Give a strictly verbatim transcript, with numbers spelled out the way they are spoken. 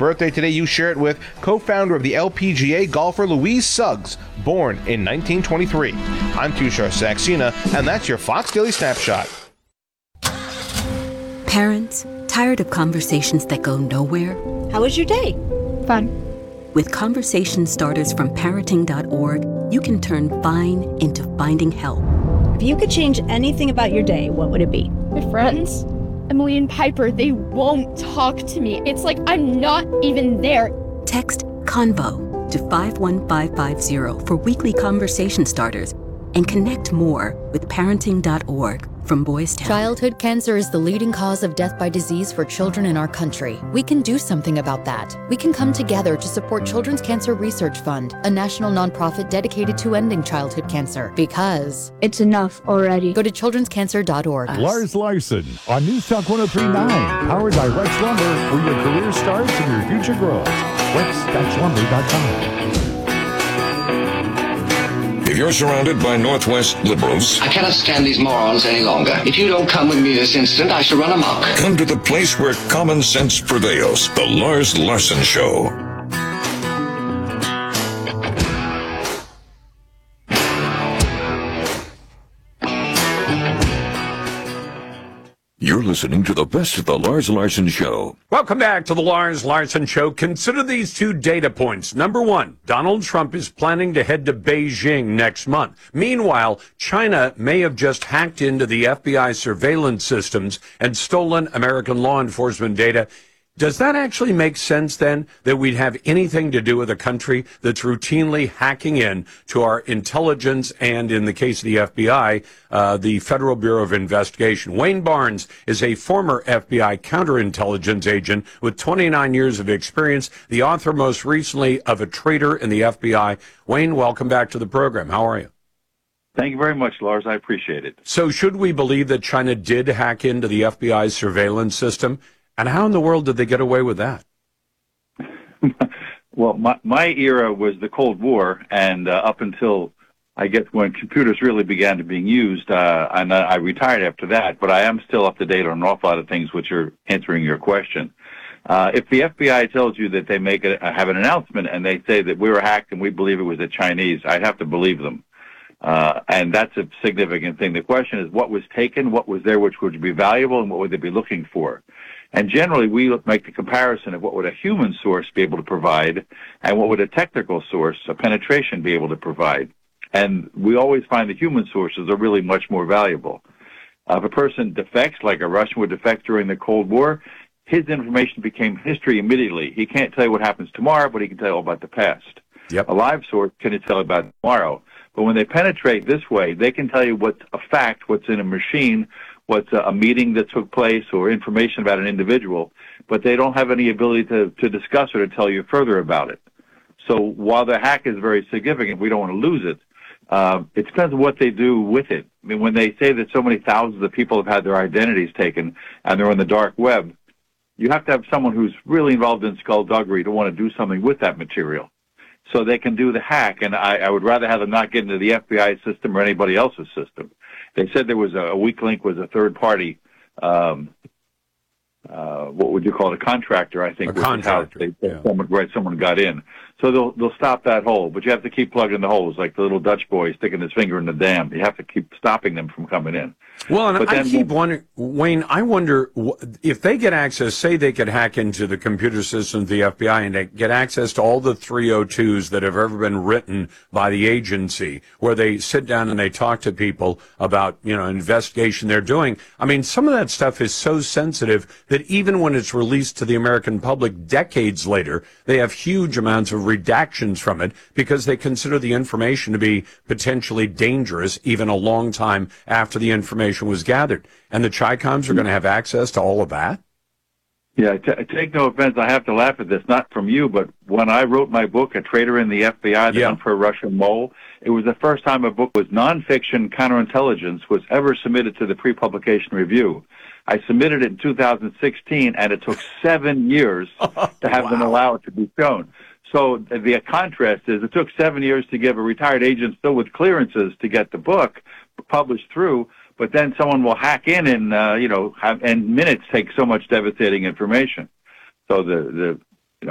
birthday today, you share it with co-founder of the L P G A, golfer Louise Suggs, born in nineteen twenty-three. I'm Tushar Saxena, and that's your Fox Daily Snapshot. Parents, tired of conversations that go nowhere? How was your day? Fun. With conversation starters from parenting dot org, you can turn fine into finding help. If you could change anything about your day, what would it be? My friends, Emily and Piper, they won't talk to me. It's like I'm not even there. Text CONVO to five one five five zero for weekly conversation starters and connect more with parenting dot org from Boys Town. Childhood cancer is the leading cause of death by disease for children in our country. We can do something about that. We can come together to support Children's Cancer Research Fund, a national nonprofit dedicated to ending childhood cancer. Because it's enough already. Go to children's cancer dot org. Lars Larson on News Talk one oh three point nine, powered by Rex Lumber, where your career starts and your future grows. rex dash lumber dot com. If you're surrounded by Northwest liberals, I cannot stand these morons any longer. If you don't come with me this instant, I shall run amok. Come to the place where common sense prevails. The Lars Larson Show. You're listening to the best of the Lars Larson Show. Welcome back to the Lars Larson Show. Consider these two data points. Number one, Donald Trump is planning to head to Beijing next month. Meanwhile, China may have just hacked into the F B I surveillance systems and stolen American law enforcement data. Does that actually make sense, then, that we'd have anything to do with a country that's routinely hacking in to our intelligence and, in the case of the F B I, uh, the Federal Bureau of Investigation? Wayne Barnes is a former F B I counterintelligence agent with twenty-nine years of experience, the author most recently of A Traitor in the F B I. Wayne, welcome back to the program. How are you? Thank you very much, Lars. I appreciate it. So should we believe that China did hack into the F B I's surveillance system? And how in the world did they get away with that? Well, my, my era was the Cold War, and uh, up until, I guess, when computers really began to being used, uh, and I retired after that, but I am still up to date on an awful lot of things which are answering your question. Uh, if the F B I tells you that they make a, have an announcement and they say that we were hacked and we believe it was the Chinese, I'd have to believe them. Uh, and that's a significant thing. The question is what was taken, what was there which would be valuable, and what would they be looking for? And generally, we make the comparison of what would a human source be able to provide and what would a technical source, a penetration, be able to provide. And we always find the human sources are really much more valuable. Uh, if a person defects, like a Russian would defect during the Cold War, his information became history immediately. He can't tell you what happens tomorrow, but he can tell you all about the past. Yep. A live source can tell you about tomorrow. But when they penetrate this way, they can tell you what's a fact, what's in a machine, what's a, a meeting that took place, or information about an individual, but they don't have any ability to, to discuss or to tell you further about it. So while the hack is very significant, we don't want to lose it. Uh, it depends on what they do with it. I mean, when they say that so many thousands of people have had their identities taken and they're on the dark web, you have to have someone who's really involved in skullduggery to want to do something with that material. So they can do the hack, and I, I would rather have them not get into the F B I system or anybody else's system. They said there was a, a weak link was a third party, um, uh, what would you call it, a contractor, I think. A contractor, they, yeah. someone, right, someone got in. So they'll they'll stop that hole, but you have to keep plugging the holes, like the little Dutch boy sticking his finger in the dam. You have to keep stopping them from coming in. Well, and but I then, keep wondering, Wayne, I wonder if they get access, say they could hack into the computer system of the F B I and they get access to all the three oh twos that have ever been written by the agency, where they sit down and they talk to people about, you know, investigation they're doing. I mean, some of that stuff is so sensitive that even when it's released to the American public decades later, they have huge amounts of redactions from it because they consider the information to be potentially dangerous even a long time after the information was gathered. And the Chi-Coms are going to have access to all of that? Yeah, t- take no offense. I have to laugh at this, not from you, but when I wrote my book, A Traitor in the F B I, The yeah. Hunt for a Russian Mole, it was the first time a book with nonfiction counterintelligence was ever submitted to the pre-publication review. I submitted it in two thousand sixteen, and it took seven years to have wow. them allow it to be shown. So the contrast is it took seven years to give a retired agent still with clearances to get the book published through, but then someone will hack in and, uh, you know, have, and minutes take so much devastating information. So the, the